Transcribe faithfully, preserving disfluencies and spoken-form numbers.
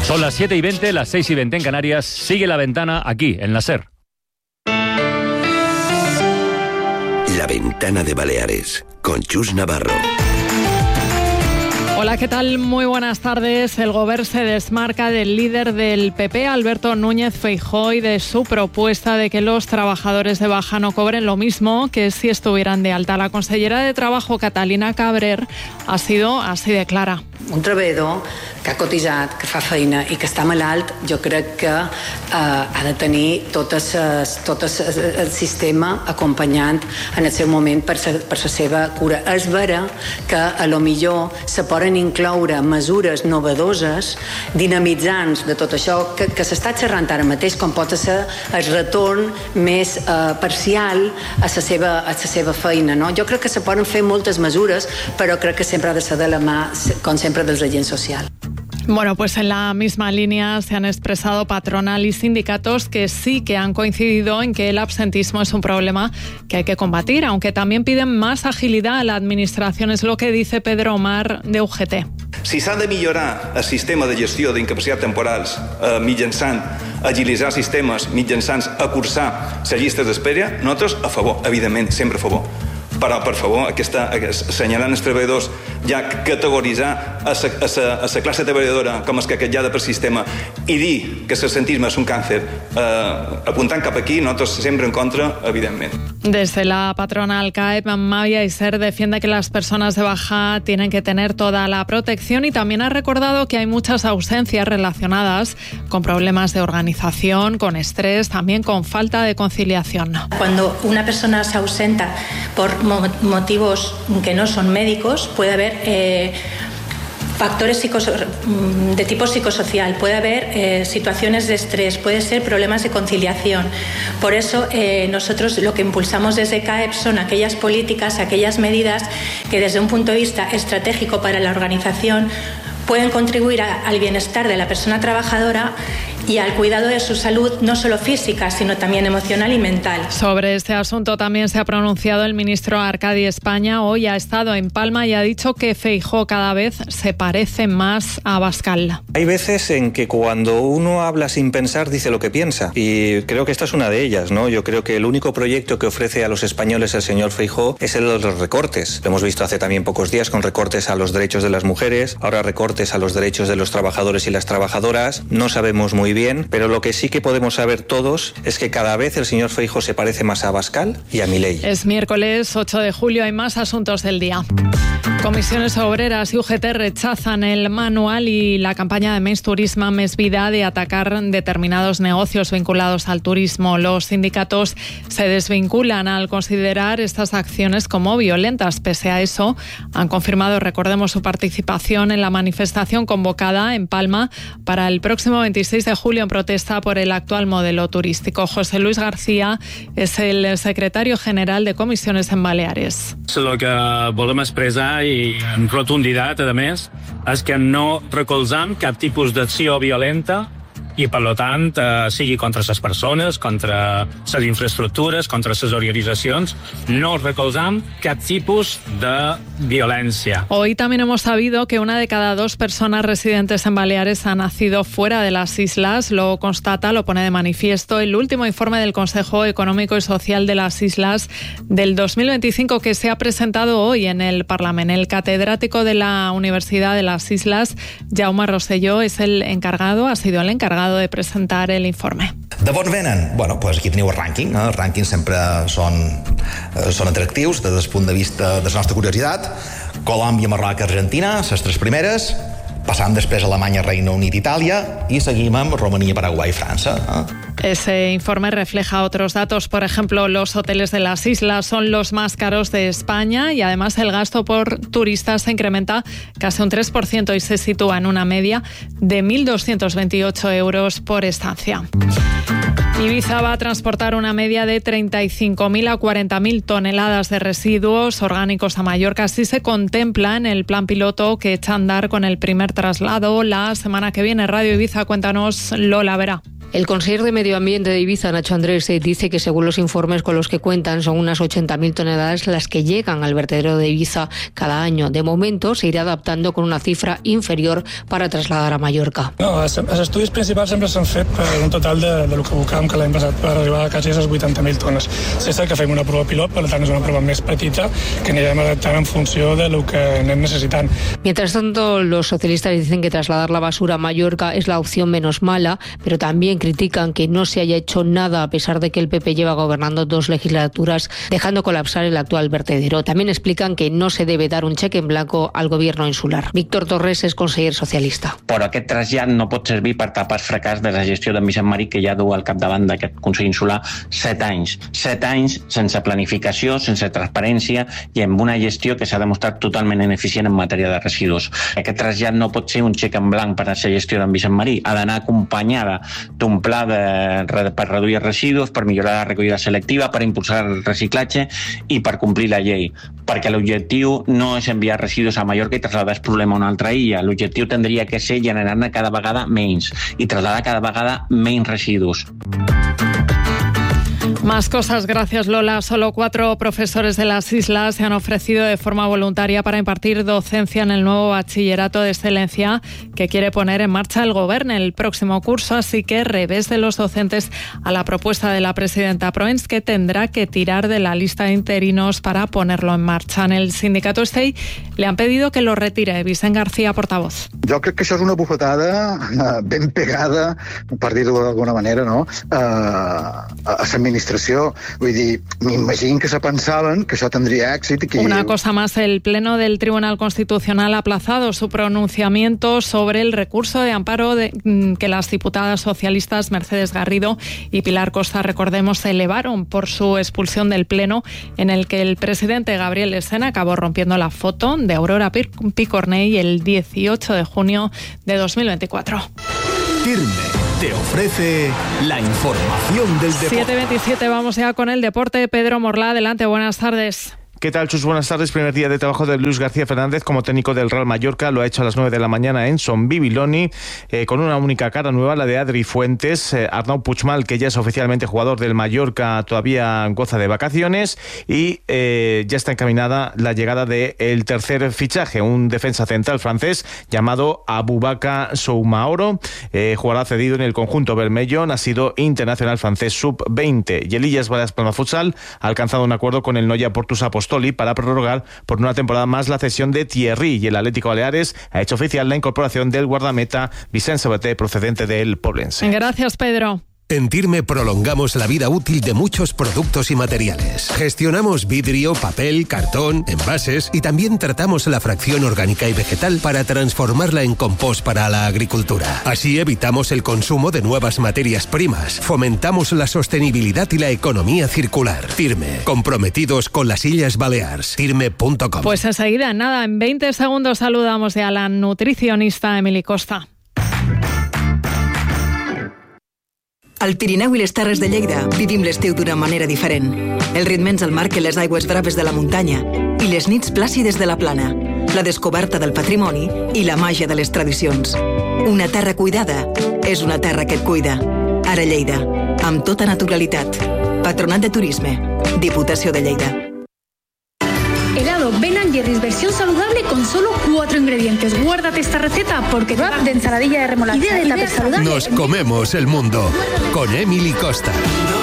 Son las siete y veinte, las seis y veinte en Canarias. Sigue La Ventana aquí, en la SER. La Ventana de Baleares, con Chus Navarro. Hola, ¿qué tal? Muy buenas tardes. El Govern se desmarca del líder del P P, Alberto Núñez Feijóo, y de su propuesta de que los trabajadores de baja no cobren lo mismo que si estuvieran de alta. La consellera de Trabajo, Catalina Cabrer, ha sido así de clara. Un treballador que ha cotitzat, que fa feina i que està malalt, jo crec que eh, ha de tenir tot, el, tot el sistema acompanyant en el seu moment per la, per la seva cura. És vera que a lo millor se poden incloure mesures novedoses, dinamitzants de tot això que, que s'està xerrant ara mateix, com pot ser el retorn més eh, parcial a la seva, a la seva feina. No? Jo crec que se poden fer moltes mesures, però crec que sempre ha de ser de la mà, com sempre, dels agents socials. Bueno, pues en la misma línea se han expresado patronal y sindicatos que sí que han coincidido en que el absentismo es un problema que hay que combatir, aunque también piden más agilidad a la administración, es lo que dice Pedro Omar de U G T. Si s'ha de millorar el sistema de gestió d'incapacitat temporals eh, mitjançant agilitzar sistemes, mitjançant acursar les llistes d'espera, nosaltres a favor, evidentment, sempre a favor. Però, per favor, aquesta, assenyalant els treballadors, ja categoritzar a la classe treballadora com és quequetjada per sistema i dir que l'absentisme és un càncer, eh, apuntant cap aquí, nosaltres sempre en contra, evidentment. Desde la patronal C A E P, Mavia Iser defiende que las personas de baja tienen que tener toda la protección y también ha recordado que hay muchas ausencias relacionadas con problemas de organización, con estrés, también con falta de conciliación. Cuando una persona se ausenta por motivos que no son médicos, puede haber eh, factores de tipo psicosocial, puede haber eh, situaciones de estrés, puede ser problemas de conciliación. Por eso eh, nosotros lo que impulsamos desde C A E P son aquellas políticas, aquellas medidas que desde un punto de vista estratégico para la organización pueden contribuir a, al bienestar de la persona trabajadora y al cuidado de su salud, no solo física, sino también emocional y mental. Sobre este asunto también se ha pronunciado el ministro Arcadi España. Hoy ha estado en Palma y ha dicho que Feijóo cada vez se parece más a Abascal. Hay veces en que cuando uno habla sin pensar dice lo que piensa, y creo que esta es una de ellas, ¿no? Yo creo que el único proyecto que ofrece a los españoles el señor Feijóo es el de los recortes. Lo hemos visto hace también pocos días con recortes a los derechos de las mujeres, ahora recortes a los derechos de los trabajadores y las trabajadoras. No sabemos muy bien, pero lo que sí que podemos saber todos es que cada vez el señor Feijóo se parece más a Abascal y a Milei. Es miércoles ocho de julio, hay más asuntos del día. Comisiones Obreras y U G T rechazan el manual y la campaña de Més Turisme, Més Vida de atacar determinados negocios vinculados al turismo. Los sindicatos se desvinculan al considerar estas acciones como violentas. Pese a eso, han confirmado, recordemos, su participación en la manifestación convocada en Palma para el próximo veintiséis de julio en protesta por el actual modelo turístico. José Luis García es el secretario general de Comisiones en Baleares. El que volem expressar i en rotunditat, a més, és que no recolzam cap tipus d'acció violenta i, per tant, eh, sigui contra les persones, contra les infraestructures, contra les organitzacions. No recolzam cap tipus de violencia. Hoy también hemos sabido que una de cada dos personas residentes en Baleares ha nacido fuera de las islas. Lo constata, lo pone de manifiesto el último informe del Consejo Económico y Social de las Islas del dos mil veinticinco que se ha presentado hoy en el Parlamento. El catedrático de la Universidad de las Islas, Jaume Rosselló, es el encargado, ha sido el encargado de presentar el informe. De on venen? Bueno, pues aquí teniu el rànquing. Eh? Els rànquings sempre són, eh, són atractius des del punt de vista de la nostra curiositat. Colòmbia, Marroc, Argentina, les tres primeres. Passam després a Alemanya, Reino Unit, Itàlia i seguim amb Romania, Paraguay, França. ¿eh? Ese informe refleja otros datos. Por ejemplo, los hoteles de las islas son los más caros de España y además el gasto por turistas se incrementa casi un tres por ciento y se sitúa en una media de mil doscientos veintiocho euros por estancia. Ibiza va a transportar una media de treinta y cinco mil a cuarenta mil toneladas de residuos orgánicos a Mallorca. Así se contempla en el plan piloto que echa a andar con el primer traslado la semana que viene. Radio Ibiza, cuéntanos, Lola Vera. El consejero de Medio Ambiente de Ibiza, Nacho Andrés, dice que según los informes con los que cuentan son unas ochenta mil toneladas las que llegan al vertedero de Ibiza cada año. De momento se irá adaptando con una cifra inferior para trasladar a Mallorca. No, els, els estudis principals sempre s'han fet per un total de, de lo que buscàvem que l'any passat per arribar a quasi a les vuitanta mil tones. És cert que fem una prova pilot, per tant és una prova més petita que anirem adaptant en funció de lo que anem necessitant. Mientras tanto, los socialistas dicen que trasladar la basura a Mallorca es la opción menos mala, pero también critican que no se haya hecho nada a pesar de que el P P lleva gobernando dos legislaturas, dejando colapsar el actual vertedero. También explican que no se debe dar un cheque en blanco al gobierno insular. Víctor Torres es conseller socialista. Però aquest trasllat no pot servir per tapar el fracàs de la gestió d'en Vicent Marí, que ja du al capdavant d'aquest Consell Insular set anys. Set anys sense planificació, sense transparència i amb una gestió que s'ha demostrat totalment ineficient en matèria de residus. Aquest trasllat no pot ser un xec en blanc per a la gestió d'en Vicent Marí. Ha d'anar acompanyada d'un pla de, per reduir residus, per millorar la recollida selectiva, per impulsar el reciclatge i per complir la llei. Perquè l'objectiu no és enviar residus a Mallorca i traslladar el problema a una altra illa. L'objectiu tindria que ser generar-ne cada vegada menys i trasladar cada vegada menys residus. Más cosas, gracias Lola. Solo cuatro profesores de las islas se han ofrecido de forma voluntaria para impartir docencia en el nuevo bachillerato de excelencia que quiere poner en marcha el Gobierno el próximo curso, así que revés de los docentes a la propuesta de la presidenta Proens, que tendrá que tirar de la lista de interinos para ponerlo en marcha. En el sindicato Estey le han pedido que lo retire. Vicent García, portavoz. Jo crec que això és una bufetada eh, ben pegada, per dir-ho d'alguna manera, no? eh, a l'administració. Vull dir, m'imagino que se pensaven que això tendría èxit. Y que... Una cosa más, el Pleno del Tribunal Constitucional ha aplazado su pronunciamiento sobre el recurso de amparo de, que las diputadas socialistas Mercedes Garrido y Pilar Costa, recordemos, se elevaron por su expulsión del Pleno, en el que el presidente Gabriel Esena acabó rompiendo la foto de Aurora Picornell el dieciocho de junio de dos mil veinticuatro. Firme te ofrece la información del deporte. siete veintisiete, vamos ya con el deporte. Pedro Morlá, adelante, buenas tardes. ¿Qué tal, Chus? Buenas tardes. Primer día de trabajo de Luis García Fernández como técnico del Real Mallorca. Lo ha hecho a las nueve de la mañana en Son Bibiloni, eh, con una única cara nueva, la de Adri Fuentes. Eh, Arnau Puigmal, que ya es oficialmente jugador del Mallorca, todavía goza de vacaciones. Y eh, ya está encaminada la llegada del tercer fichaje, un defensa central francés llamado Aboubakar Soumaoro. Eh, jugará cedido en el conjunto Bermellón. Ha sido internacional francés sub veinte. Y el Illas Balears Palma Futsal ha alcanzado un acuerdo con el Noia Portus Apostoli para prorrogar por una temporada más la cesión de Thierry, y el Atlético Baleares ha hecho oficial la incorporación del guardameta Vicent Sabater, procedente del Poblense. Gracias, Pedro. En Tirme prolongamos la vida útil de muchos productos y materiales. Gestionamos vidrio, papel, cartón, envases y también tratamos la fracción orgánica y vegetal para transformarla en compost para la agricultura. Así evitamos el consumo de nuevas materias primas, fomentamos la sostenibilidad y la economía circular. Tirme, comprometidos con las Illes Balears. Tirme punto com. Pues enseguida, nada, en veinte segundos saludamos ya a la nutricionista Emily Costa. Al Pirineu i les Terres de Lleida vivim l'estiu d'una manera diferent. El ritme ens el marquen les aigües braves de la muntanya i les nits plàcides de la plana, la descoberta del patrimoni i la màgia de les tradicions. Una terra cuidada és una terra que et cuida. Ara Lleida, amb tota naturalitat. Patronat de Turisme, Diputació de Lleida. Helado Ben and Jerry's versión saludable con solo cuatro ingredientes. Guárdate esta receta porque wrap de ensaladilla de remolacha. Idea de tupper saludable. Nos comemos el mundo con Emily Costa.